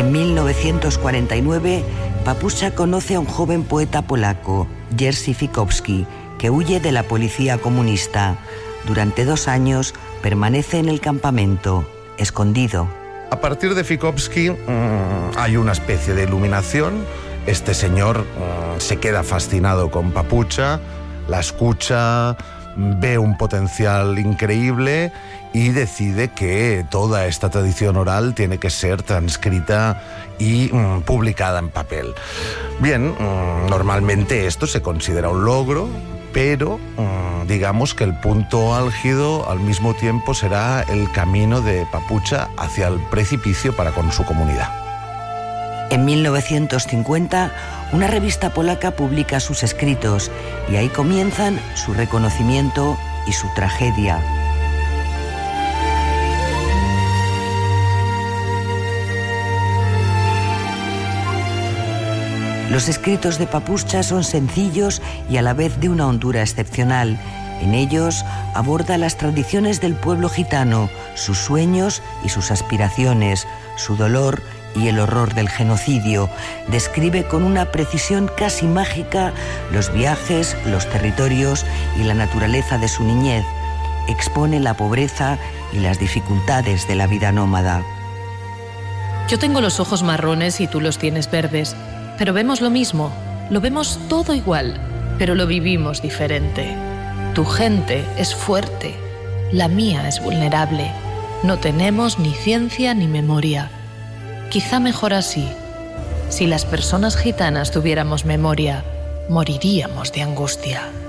En 1949, Papucha conoce a un joven poeta polaco, Jerzy Fikowski, que huye de la policía comunista. Durante 2 años permanece en el campamento, escondido. A partir de Fikowski hay una especie de iluminación. Este señor se queda fascinado con Papucha, la escucha, ve un potencial increíble y decide que toda esta tradición oral tiene que ser transcrita y publicada en papel. Bien, normalmente esto se considera un logro, pero digamos que el punto álgido al mismo tiempo será el camino de Papucha hacia el precipicio para con su comunidad. En 1950, una revista polaca publica sus escritos y ahí comienzan su reconocimiento y su tragedia. Los escritos de Papucha son sencillos y a la vez de una hondura excepcional. En ellos aborda las tradiciones del pueblo gitano, sus sueños y sus aspiraciones, su dolor y el horror del genocidio. Describe con una precisión casi mágica los viajes, los territorios y la naturaleza de su niñez. Expone la pobreza y las dificultades de la vida nómada. Yo tengo los ojos marrones y tú los tienes verdes. Pero vemos lo mismo, lo vemos todo igual, pero lo vivimos diferente. Tu gente es fuerte, la mía es vulnerable. No tenemos ni ciencia ni memoria. Quizá mejor así. Si las personas gitanas tuviéramos memoria, moriríamos de angustia.